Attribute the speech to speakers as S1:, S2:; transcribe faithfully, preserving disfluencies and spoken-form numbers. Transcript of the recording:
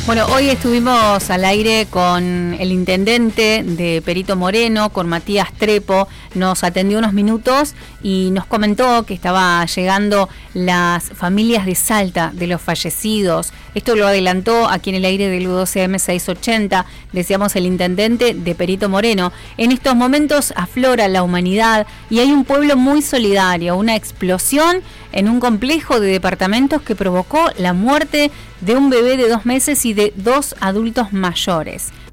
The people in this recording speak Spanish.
S1: Bueno, hoy estuvimos al aire con el intendente de Perito Moreno, con Matías Trepo. Nos atendió unos minutos y nos comentó que estaba llegando las familias de Salta de los fallecidos. Esto lo adelantó aquí en el aire del U doce A M seiscientos ochenta, decíamos el intendente de Perito Moreno. En estos momentos aflora la humanidad y hay un pueblo muy solidario, una explosión en un complejo de departamentos que provocó la muerte de un bebé de dos meses y de dos adultos mayores.